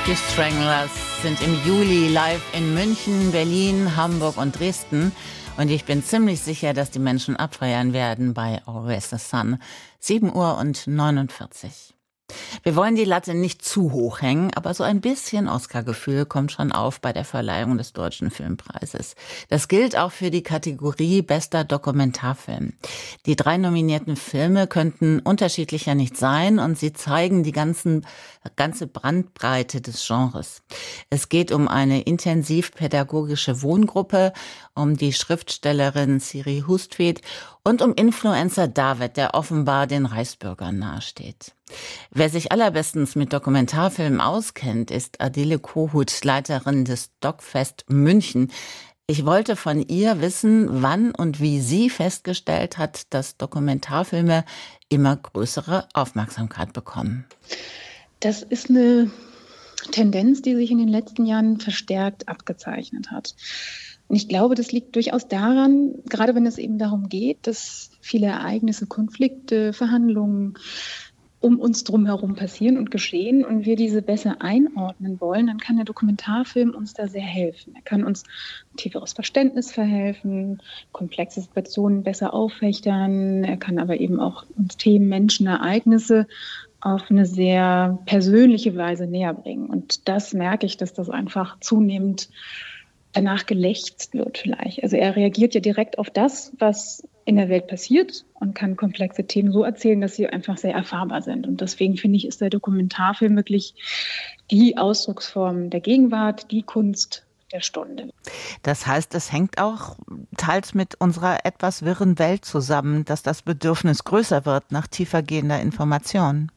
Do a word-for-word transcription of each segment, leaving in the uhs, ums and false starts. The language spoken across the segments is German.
Die Stranglers sind im Juli live in München, Berlin, Hamburg und Dresden. Und ich bin ziemlich sicher, dass die Menschen abfeiern werden bei Always the Sun. sieben Uhr und neunundvierzig. Wir wollen die Latte nicht zu hoch hängen, aber so ein bisschen Oscar-Gefühl kommt schon auf bei der Verleihung des Deutschen Filmpreises. Das gilt auch für die Kategorie Bester Dokumentarfilm. Die drei nominierten Filme könnten unterschiedlicher nicht sein und sie zeigen die ganzen, ganze Bandbreite des Genres. Es geht um eine intensiv-pädagogische Wohngruppe, um die Schriftstellerin Siri Hustvedt und um Influencer David, der offenbar den Reichsbürgern nahesteht. Wer sich allerbestens mit Dokumentarfilmen auskennt, ist Adele Kohut, Leiterin des DocFest München. Ich wollte von ihr wissen, wann und wie sie festgestellt hat, dass Dokumentarfilme immer größere Aufmerksamkeit bekommen. Das ist eine Tendenz, die sich in den letzten Jahren verstärkt abgezeichnet hat. Und ich glaube, das liegt durchaus daran, gerade wenn es eben darum geht, dass viele Ereignisse, Konflikte, Verhandlungen um uns drumherum passieren und geschehen und wir diese besser einordnen wollen, dann kann der Dokumentarfilm uns da sehr helfen. Er kann uns ein tieferes Verständnis verhelfen, komplexe Situationen besser auffächern. Er kann aber eben auch uns Themen, Menschen, Ereignisse auf eine sehr persönliche Weise näher bringen. Und das merke ich, dass das einfach zunehmend danach gelächzt wird vielleicht. Also er reagiert ja direkt auf das, was in der Welt passiert und kann komplexe Themen so erzählen, dass sie einfach sehr erfahrbar sind. Und deswegen finde ich, ist der Dokumentarfilm wirklich die Ausdrucksform der Gegenwart, die Kunst der Stunde. Das heißt, es hängt auch teils mit unserer etwas wirren Welt zusammen, dass das Bedürfnis größer wird nach tiefergehender Information.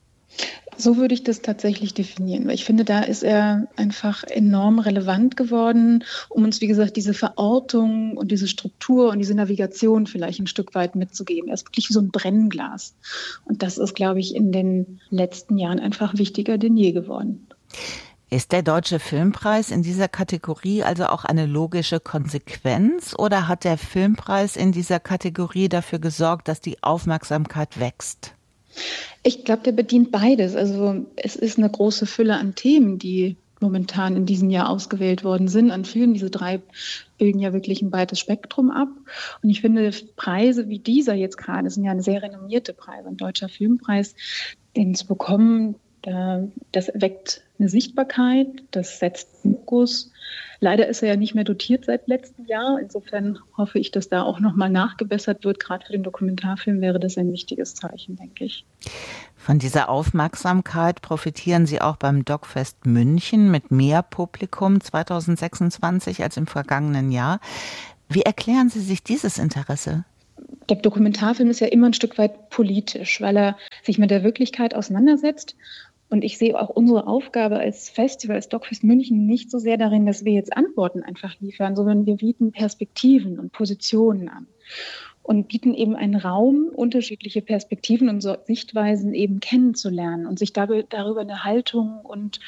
So würde ich das tatsächlich definieren, weil ich finde, da ist er einfach enorm relevant geworden, um uns, wie gesagt, diese Verortung und diese Struktur und diese Navigation vielleicht ein Stück weit mitzugeben. Er ist wirklich wie so ein Brennglas. Und das ist, glaube ich, in den letzten Jahren einfach wichtiger denn je geworden. Ist der Deutsche Filmpreis in dieser Kategorie also auch eine logische Konsequenz oder hat der Filmpreis in dieser Kategorie dafür gesorgt, dass die Aufmerksamkeit wächst? Ich glaube, der bedient beides. Also es ist eine große Fülle an Themen, die momentan in diesem Jahr ausgewählt worden sind. An vielen, diese drei bilden ja wirklich ein weites Spektrum ab. Und ich finde, Preise wie dieser jetzt gerade sind ja eine sehr renommierte Preise. Ein Deutscher Filmpreis, den zu bekommen, das weckt eine Sichtbarkeit, das setzt Fokus. Leider ist er ja nicht mehr dotiert seit letztem Jahr. Insofern hoffe ich, dass da auch nochmal nachgebessert wird. Gerade für den Dokumentarfilm wäre das ein wichtiges Zeichen, denke ich. Von dieser Aufmerksamkeit profitieren Sie auch beim DocFest München mit mehr Publikum zwanzig sechsundzwanzig als im vergangenen Jahr. Wie erklären Sie sich dieses Interesse? Der Dokumentarfilm ist ja immer ein Stück weit politisch, weil er sich mit der Wirklichkeit auseinandersetzt. Und ich sehe auch unsere Aufgabe als Festival, als DocFest München nicht so sehr darin, dass wir jetzt Antworten einfach liefern, sondern wir bieten Perspektiven und Positionen an und bieten eben einen Raum, unterschiedliche Perspektiven und so Sichtweisen eben kennenzulernen und sich darüber eine Haltung und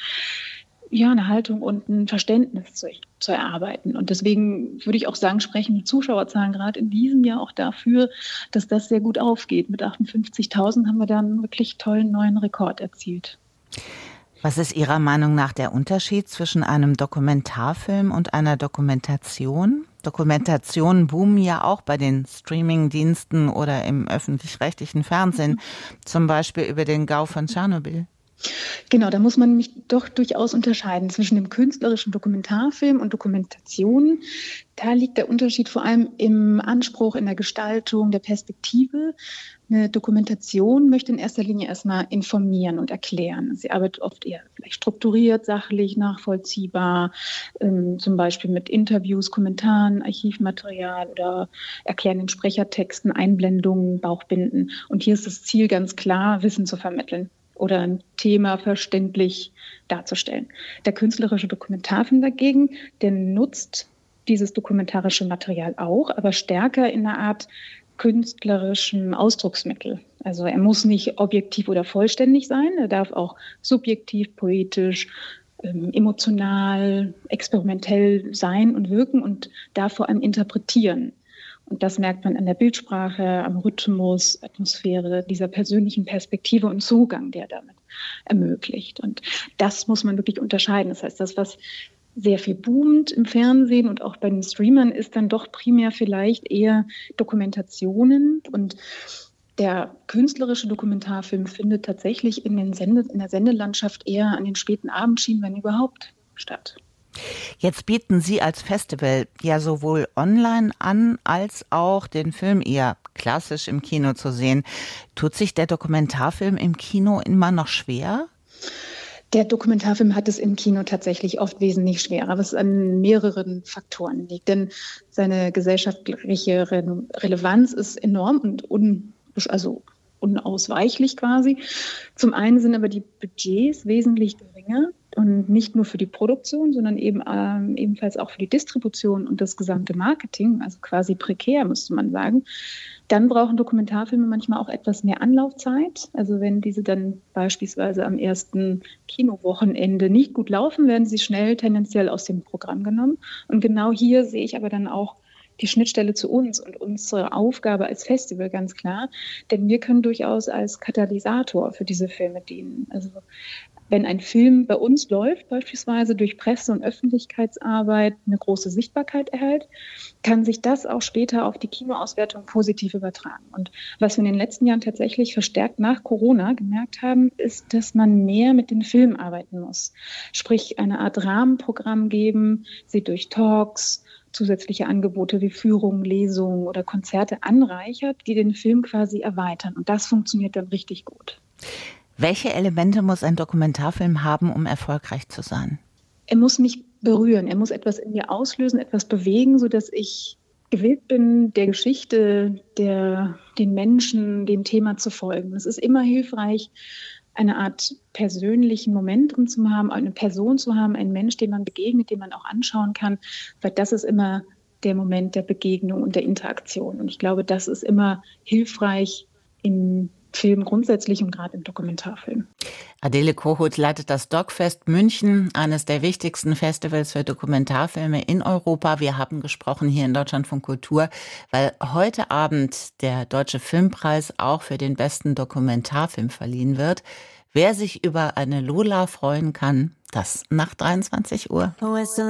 ja, eine Haltung und ein Verständnis zu, zu erarbeiten. Und deswegen würde ich auch sagen, sprechen die Zuschauerzahlen gerade in diesem Jahr auch dafür, dass das sehr gut aufgeht. Mit achtundfünfzigtausend haben wir dann einen wirklich tollen neuen Rekord erzielt. Was ist Ihrer Meinung nach der Unterschied zwischen einem Dokumentarfilm und einer Dokumentation? Dokumentationen boomen ja auch bei den Streamingdiensten oder im öffentlich-rechtlichen Fernsehen, zum Beispiel über den Gau von Tschernobyl. Genau, da muss man nämlich doch durchaus unterscheiden zwischen dem künstlerischen Dokumentarfilm und Dokumentation. Da liegt der Unterschied vor allem im Anspruch, in der Gestaltung, der Perspektive. Eine Dokumentation möchte in erster Linie erstmal informieren und erklären. Sie arbeitet oft eher vielleicht strukturiert, sachlich, nachvollziehbar, ähm, zum Beispiel mit Interviews, Kommentaren, Archivmaterial oder erklärenden Sprechertexten, Einblendungen, Bauchbinden. Und hier ist das Ziel ganz klar, Wissen zu vermitteln oder ein Thema verständlich darzustellen. Der künstlerische Dokumentarfilm dagegen, der nutzt dieses dokumentarische Material auch, aber stärker in einer Art künstlerischem Ausdrucksmittel. Also er muss nicht objektiv oder vollständig sein, er darf auch subjektiv, poetisch, ähm, emotional, experimentell sein und wirken und darf vor allem interpretieren. Und das merkt man an der Bildsprache, am Rhythmus, Atmosphäre, dieser persönlichen Perspektive und Zugang, der damit ermöglicht. Und das muss man wirklich unterscheiden. Das heißt, das, was sehr viel boomt im Fernsehen und auch bei den Streamern, ist dann doch primär vielleicht eher Dokumentationen. Und der künstlerische Dokumentarfilm findet tatsächlich in, den Sende, in der Sendelandschaft eher an den späten Abendschienen, wenn überhaupt, statt. Jetzt bieten Sie als Festival ja sowohl online an, als auch den Film eher klassisch im Kino zu sehen. Tut sich der Dokumentarfilm im Kino immer noch schwer? Der Dokumentarfilm hat es im Kino tatsächlich oft wesentlich schwerer, was an mehreren Faktoren liegt. Denn seine gesellschaftliche Re- Relevanz ist enorm und un, also unausweichlich quasi. Zum einen sind aber die Budgets wesentlich geringer. Und nicht nur für die Produktion, sondern eben ähm, ebenfalls auch für die Distribution und das gesamte Marketing, also quasi prekär, müsste man sagen. Dann brauchen Dokumentarfilme manchmal auch etwas mehr Anlaufzeit. Also wenn diese dann beispielsweise am ersten Kinowochenende nicht gut laufen, werden sie schnell tendenziell aus dem Programm genommen. Und genau hier sehe ich aber dann auch die Schnittstelle zu uns und unsere Aufgabe als Festival ganz klar. Denn wir können durchaus als Katalysator für diese Filme dienen. Also wenn ein Film bei uns läuft, beispielsweise durch Presse- und Öffentlichkeitsarbeit eine große Sichtbarkeit erhält, kann sich das auch später auf die Kinoauswertung positiv übertragen. Und was wir in den letzten Jahren tatsächlich verstärkt nach Corona gemerkt haben, ist, dass man mehr mit den Filmen arbeiten muss. Sprich, eine Art Rahmenprogramm geben, sie durch Talks, zusätzliche Angebote wie Führungen, Lesungen oder Konzerte anreichert, die den Film quasi erweitern. Und das funktioniert dann richtig gut. Welche Elemente muss ein Dokumentarfilm haben, um erfolgreich zu sein? Er muss mich berühren, er muss etwas in mir auslösen, etwas bewegen, sodass ich gewillt bin, der Geschichte, der, den Menschen, dem Thema zu folgen. Es ist immer hilfreich, eine Art persönlichen Moment drin zu haben, eine Person zu haben, einen Mensch, dem man begegnet, den man auch anschauen kann, weil das ist immer der Moment der Begegnung und der Interaktion. Und ich glaube, das ist immer hilfreich in Film grundsätzlich und gerade im Dokumentarfilm. Adele Kohut leitet das DocFest München, eines der wichtigsten Festivals für Dokumentarfilme in Europa. Wir haben gesprochen hier in Deutschlandfunk Kultur, weil heute Abend der Deutsche Filmpreis auch für den besten Dokumentarfilm verliehen wird. Wer sich über eine Lola freuen kann, das nach dreiundzwanzig Uhr.